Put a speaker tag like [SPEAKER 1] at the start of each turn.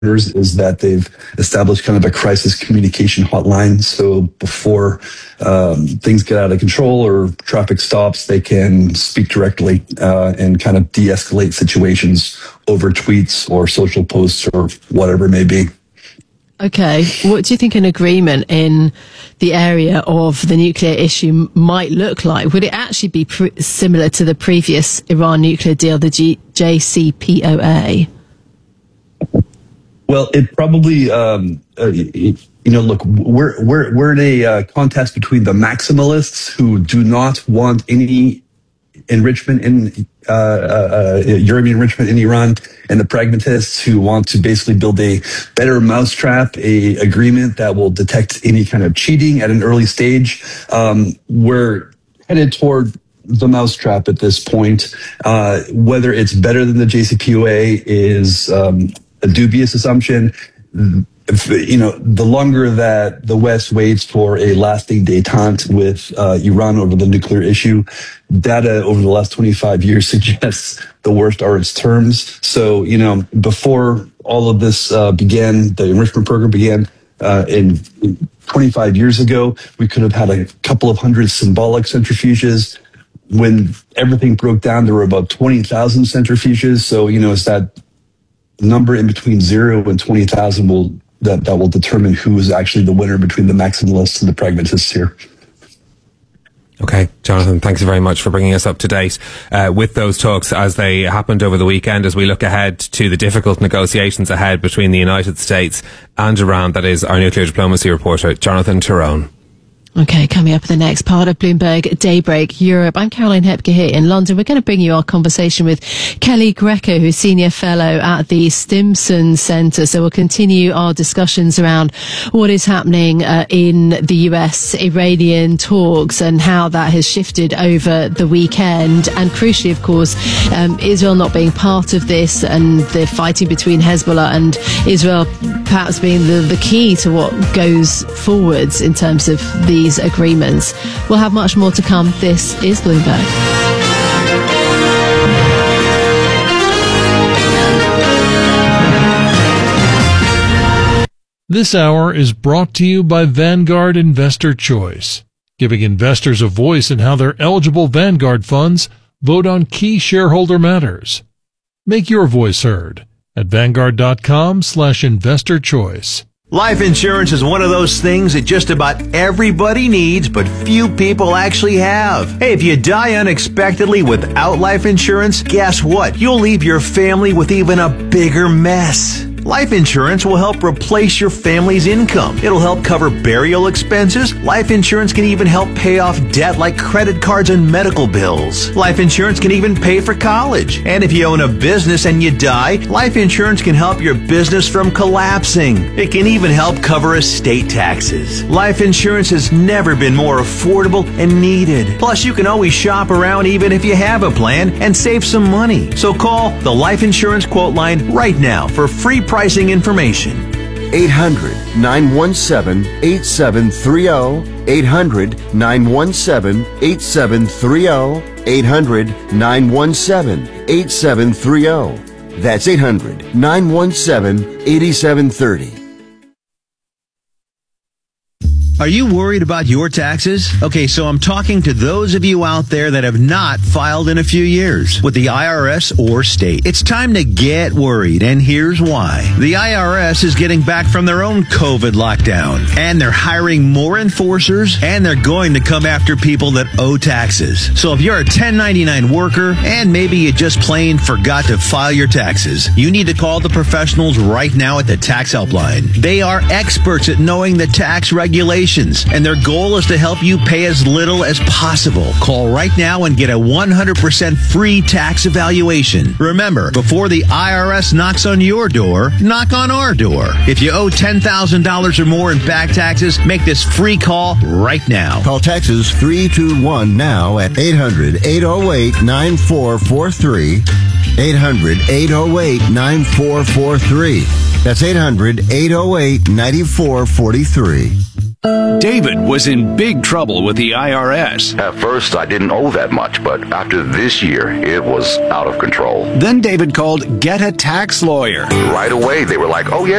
[SPEAKER 1] is that they've established kind of a crisis communication hotline. So before things get out of control or traffic stops, they can speak directly and kind of de-escalate situations over tweets or social posts or whatever it may be.
[SPEAKER 2] Okay, what do you think an agreement in the area of the nuclear issue might look like? Would it actually be similar to the previous Iran nuclear deal, the JCPOA?
[SPEAKER 1] Well, it probably, look, we're in a contest between the maximalists who do not want any enrichment in uranium enrichment in Iran, and the pragmatists who want to basically build a better mousetrap, a agreement that will detect any kind of cheating at an early stage. We're headed toward the mousetrap at this point. Whether it's better than the JCPOA is a dubious assumption. The longer that the West waits for a lasting détente with Iran over the nuclear issue, data over the last 25 years suggests the worst are its terms. So, before all of this began, the enrichment program began in 25 years ago, we could have had a couple of hundred symbolic centrifuges. When everything broke down, there were about 20,000 centrifuges. So, it's that number in between 0 and 20,000 that will determine who is actually the winner between the maximalists and the pragmatists here.
[SPEAKER 3] Okay, Jonathan, thanks very much for bringing us up to date with those talks as they happened over the weekend, as we look ahead to the difficult negotiations ahead between the United States and Iran. That is our nuclear diplomacy reporter, Jonathan Tyrone.
[SPEAKER 2] Okay, coming up in the next part of Bloomberg Daybreak Europe, I'm Caroline Hepke here in London. We're going to bring you our conversation with Kelly Greco, who's Senior Fellow at the Stimson Centre. So we'll continue our discussions around what is happening in the US-Iranian talks and how that has shifted over the weekend. And crucially, of course, Israel not being part of this and the fighting between Hezbollah and Israel perhaps being the key to what goes forwards in terms of these agreements. We'll have much more to come. This is Bloomberg.
[SPEAKER 4] This hour is brought to you by Vanguard Investor Choice, giving investors a voice in how their eligible Vanguard funds vote on key shareholder matters. Make your voice heard at Vanguard.com/investor choice.
[SPEAKER 5] Life insurance is one of those things that just about everybody needs, but few people actually have. Hey, if you die unexpectedly without life insurance, guess what? You'll leave your family with even a bigger mess. Life insurance will help replace your family's income. It'll help cover burial expenses. Life insurance can even help pay off debt like credit cards and medical bills. Life insurance can even pay for college. And if you own a business and you die, life insurance can help your business from collapsing. It can even help cover estate taxes. Life insurance has never been more affordable and needed. Plus, you can always shop around even if you have a plan and save some money. So call the Life Insurance Quote Line right now for free pricing information.
[SPEAKER 6] 800-917-8730. 800-917-8730. 800-917-8730. That's 800-917-8730.
[SPEAKER 5] Are you worried about your taxes? Okay, so I'm talking to those of you out there that have not filed in a few years with the IRS or state. It's time to get worried, and here's why. The IRS is getting back from their own COVID lockdown, and they're hiring more enforcers, and they're going to come after people that owe taxes. So if you're a 1099 worker, and maybe you just plain forgot to file your taxes, you need to call the professionals right now at the Tax Helpline. They are experts at knowing the tax regulations, and their goal is to help you pay as little as possible. Call right now and get a 100% free tax evaluation. Remember, before the IRS knocks on your door, knock on our door. If you owe $10,000 or more in back taxes, make this free call right now.
[SPEAKER 6] Call Taxes 321 now at 800-808-9443. 800-808-9443. That's 800-808-9443.
[SPEAKER 7] David was in big trouble with the IRS.
[SPEAKER 8] At first, I didn't owe that much, but after this year, it was out of control.
[SPEAKER 7] Then David called Get a Tax Lawyer.
[SPEAKER 8] Right away, they were like, oh, yeah,